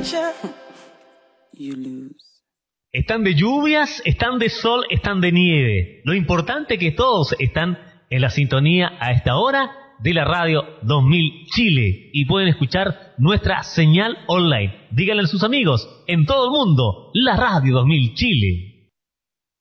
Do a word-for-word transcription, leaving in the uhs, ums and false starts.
Están de lluvias, están de sol, están de nieve. Lo importante es que todos están en la sintonía a esta hora de la radio dos mil Chile y pueden escuchar nuestra señal online. Díganle a sus amigos en todo el mundo, la radio dos mil Chile.